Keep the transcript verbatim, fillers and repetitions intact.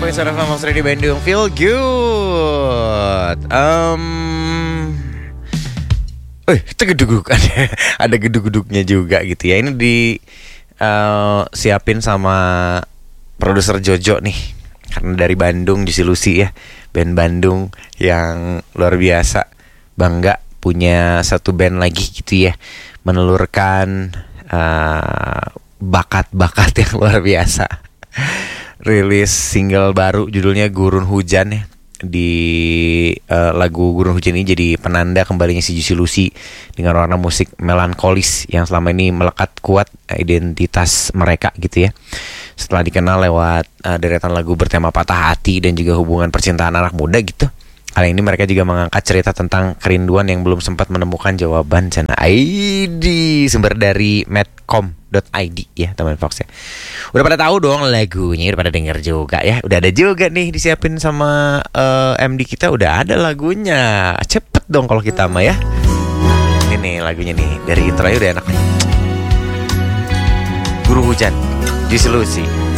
poin satu F M Mas Radio Bandung. Feel good. Um, Eh, tegeduguk ada ada gedug-gedugnya juga gitu ya. Ini di uh, siapin sama produser Jojo nih. Karena dari Bandung, Juicy Lucy ya. Band Bandung yang luar biasa. Bangga punya satu band lagi gitu ya. Menelurkan uh, bakat-bakat yang luar biasa. Rilis single baru judulnya Gurun Hujan ya. Di uh, lagu Gurun Hujan ini jadi penanda kembalinya si Juicy Lucy dengan warna musik melankolis yang selama ini melekat kuat identitas mereka gitu ya. Setelah dikenal lewat uh, deretan lagu bertema patah hati dan juga hubungan percintaan anak muda gitu. Kali ini mereka juga mengangkat cerita tentang kerinduan yang belum sempat menemukan jawaban. Cana I D sumber dari medcom dot I D ya teman Fox ya. Udah pada tahu dong lagunya, udah pada denger juga ya. Udah ada juga nih disiapin sama uh, M D kita, udah ada lagunya. Cepet dong kalau kita mah ya. Ini nih lagunya nih, dari intronya udah enak nih. Guru Hujan, Juicy Lucy.